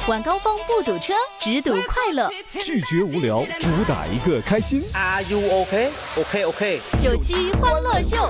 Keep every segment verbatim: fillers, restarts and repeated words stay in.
晚高峰不堵车，只堵快乐。 拒绝无聊，主打一个开心。 Are you OK? OK OK。 九七欢乐秀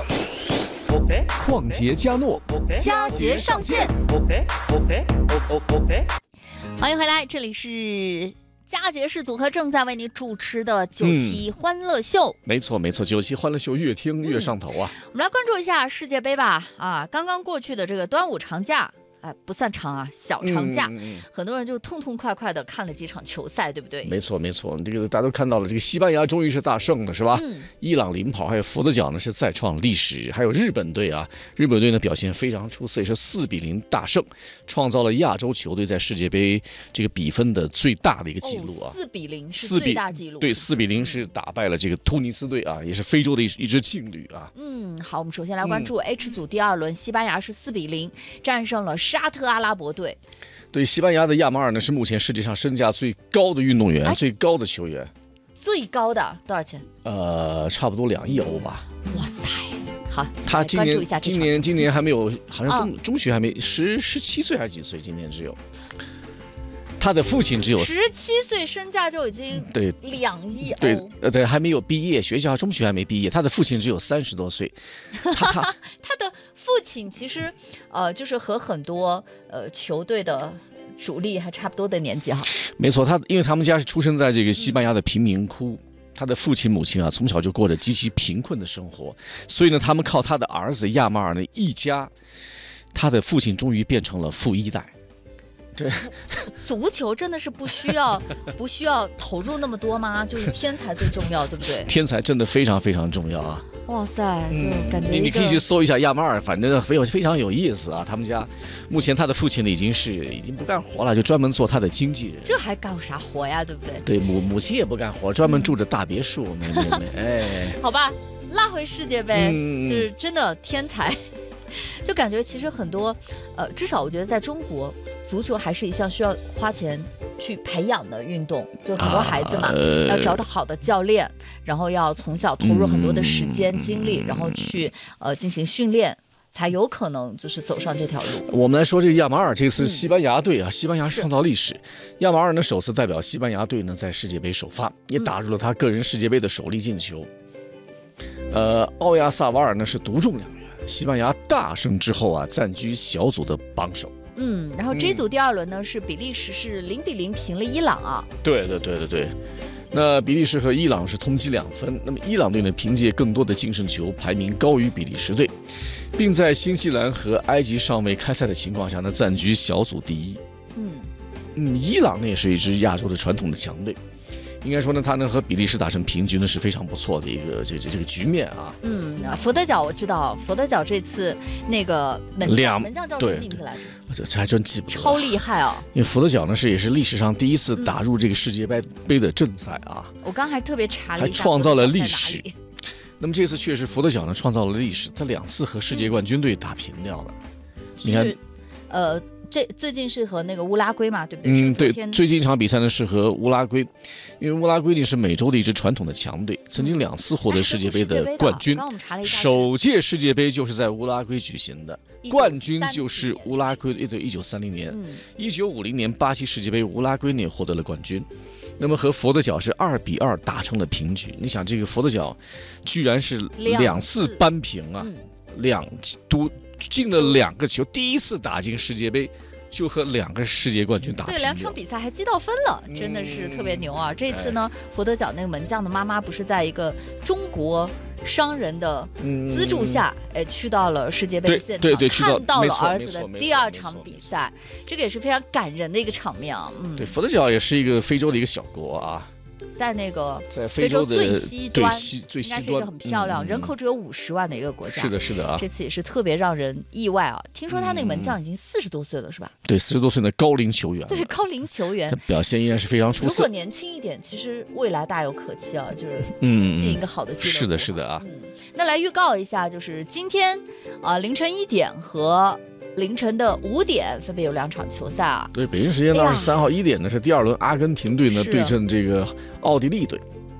OK。 旷杰嘉诺， 佳节上线。 OK OK OK OK。 欢迎回来，这里是佳节式组合正在为你主持的九七欢乐秀。 嗯、没错没错，九七欢乐秀越听越上头啊、 嗯！我们来关注一下世界杯吧。啊，刚刚过去的这个端午长假。哎，不算长啊，小长假、嗯嗯，很多人就痛痛快快的看了几场球赛，对不对？ 没错，没错，这个大家都看到了，这个西班牙终于是大胜了，是吧？嗯、伊朗领跑，还有佛得角呢是再创历史，还有日本队啊，日本队呢表现非常出色，也是四比零大胜，创造了亚洲球队在世界杯这个比分的最大的一个记录啊！ 四、哦、比零是最大纪录， 对，四比零是打败了这个突尼斯队啊，也是非洲的一一支劲旅啊。 嗯，好，我们首先来关注 H 组第二轮，嗯、西班牙是四比零战胜了沙特阿拉伯。对， 对，西班牙的亚马尔呢是目前世界上身价最高的运动员，最高的球员。 最高的多少钱？ 呃，差不多两亿欧吧。 哇塞，好， 他今年今年今年还没有，好像中、 嗯、 中学还没十十七岁还是几岁？今年只有。他的父亲只有十七岁，身价就已经对两亿欧， 对呃对，还没有毕业，学校中学还没毕业。他的父亲只有三十多岁，他他他的父亲其实呃就是和很多呃球队的主力还差不多的年纪哈。 没错，他因为他们家是出生在这个西班牙的贫民窟，嗯、他的父亲母亲啊从小就过着极其贫困的生活，所以呢，他们靠他的儿子亚马尔呢一家，他的父亲终于变成了富一代。对， 足球真的是不需要不需要投入那么多吗？就是天才最重要，对不对？ 天才真的非常非常重要啊！ 哇塞，就感觉、嗯、 你你可以去搜一下亚马尔，反正非常非常有意思啊！他们家目前他的父亲呢已经是已经不干活了，就专门做他的经纪人。 这还干啥活呀？对不对？ 对，母母亲也不干活，专门住着大别墅。没没没，哎， 好吧，拉回世界杯， 嗯、 就是真的天才。就感觉其实很多，呃，至少我觉得在中国，足球还是一项需要花钱去培养的运动。就很多孩子嘛，啊呃、要找到好的教练，然后要从小投入很多的时间、嗯、精力，然后去呃进行训练，才有可能就是走上这条路。 我们来说这个亚马尔这次西班牙队啊，嗯、西班牙创造历史。亚马尔呢首次代表西班牙队呢在世界杯首发，也打入了他个人世界杯的首粒进球。嗯、呃，奥亚萨瓦尔呢是独中两元。西班牙大胜之后啊，暂居小组的榜首。 嗯，然后这组第二轮呢、嗯、是比利时是零比零平了伊朗啊。 对对对对对，那比利时和伊朗是同积两分。那么伊朗队呢，凭借更多的净胜球，排名高于比利时队，并在新西兰和埃及尚未开赛的情况下呢，暂居小组第一。 嗯嗯，伊朗呢也是一支亚洲的传统的强队。应该说呢，他能和比利时打成平局呢，是非常不错的一个这这这个局面啊。 嗯，佛得角我知道，佛得角这次那个门将门将叫什么名字来着？ 这还真记不得。 超厉害啊！ 因为佛得角呢是也是历史上第一次打入这个世界杯的正赛啊。 嗯、我刚还特别查了一下， 还创造了历史。那么这次确实佛得角呢创造了历史，他两次和世界冠军队打平掉了。嗯、你看， 呃。这最近是和那个乌拉圭嘛，对不对？ 嗯，对，最近一场比赛呢是和乌拉圭，因为乌拉圭呢是美洲的一支传统的强队，曾经两次获得世界杯的冠军。 刚我们查了一下， 首届世界杯就是在乌拉圭举行的，冠军就是乌拉圭队。一九三零年，一九五零年巴西世界杯，乌拉圭呢获得了冠军。那么和佛得角是二比二打成了平局。你想，这个佛得角居然是两次扳平啊，嗯、两都。进了两个球，第一次打进世界杯就和两个世界冠军打平。 对，两场比赛还积到分了，真的是特别牛啊！嗯、这次呢，佛得角那个门将的妈妈不是在一个中国商人的资助下，哎、嗯，去到了世界杯现场， 对对对， 看到了儿子的第二场比赛，这个也是非常感人的一个场面啊。嗯， 对，佛得角也是一个非洲的一个小国啊。 在那个在非洲最西端， 最西端应该是一个很漂亮、嗯、人口只有五十万的一个国家。 是的，是的啊， 这次也是特别让人意外啊！听说他那个门将已经四十多岁了，是吧？ 对，四十多岁的高龄球员。 对，高龄球员， 他表现依然是非常出色。 如果年轻一点，其实未来大有可期啊！就是嗯，进一个好的俱乐部。 是的，是的啊。 嗯，那来预告一下，就是今天啊、呃、凌晨一点和。凌晨的五点分别有两场球赛啊。 对，北京时间的二十三号一点呢是第二轮阿根廷队呢对阵这个奥地利队。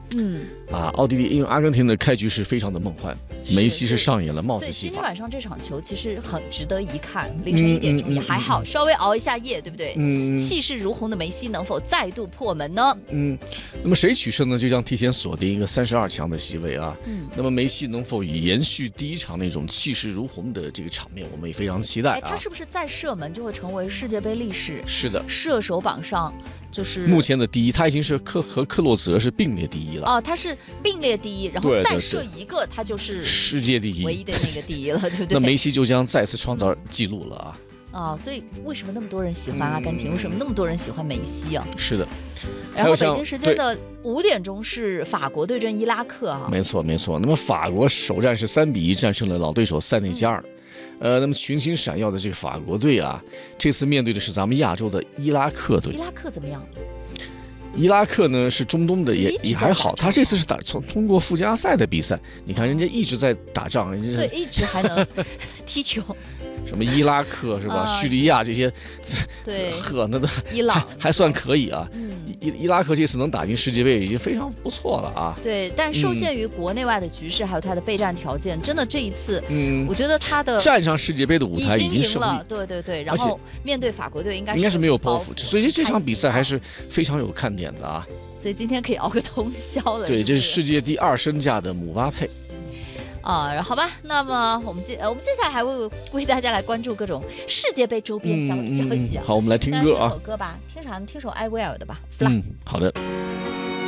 嗯， 啊，奥地利因为阿根廷的开局是非常的梦幻，梅西是上演了帽子戏法。 所以今天晚上这场球其实很值得一看，凌晨一点钟也还好，嗯嗯嗯、稍微熬一下夜，对不对？嗯，气势如虹的梅西能否再度破门呢？ 嗯，那么谁取胜呢？就将提前锁定一个三十二强的席位啊。嗯，那么梅西能否延续第一场那种气势如虹的这个场面，我们也非常期待啊。 他是不是再射门就会成为世界杯历史？ 是的， 射手榜上。就是目前的第一，他已经是克和克洛泽是并列第一了。 哦，他是并列第一，然后再射一个，他就是世界第一， 唯一的那个第一了，对不对？ 那梅西就将再次创造纪录了啊！ 啊、哦，所以为什么那么多人喜欢阿根廷？嗯、为什么那么多人喜欢梅西啊？ 是的。 然后北京时间的五点钟是法国对阵伊拉克啊。 没错没错。那么法国首战是三比一战胜了老对手塞内加尔。嗯呃，那么群星闪耀的这个法国队啊，这次面对的是咱们亚洲的伊拉克队。 伊拉克怎么样？ 伊拉克呢是中东的也也还好，他这次是打从通过附加赛的比赛，你看人家一直在打仗，人家对一直还能踢球。 什么伊拉克是吧？呃、叙利亚这些， 对， 呵，那都伊朗 还, 还算可以啊。嗯，伊伊拉克这次能打进世界杯已经非常不错了啊。 对，但受限于国内外的局势，嗯、还有他的备战条件，真的这一次，嗯，我觉得他的站上世界杯的舞台已经胜利了。 对对对，然后面对法国队应该是应该是没有包袱，所以这场比赛还是非常有看点的啊。 所以今天可以熬个通宵了。 对， 是是这是世界第二身价的姆巴佩。 啊，好吧，那么我们接呃，我们接下来还会为大家来关注各种世界杯周边消、嗯、消息啊。 好，我们来听歌啊， 听首歌吧，听啥？听首艾薇儿的吧。 嗯，好的。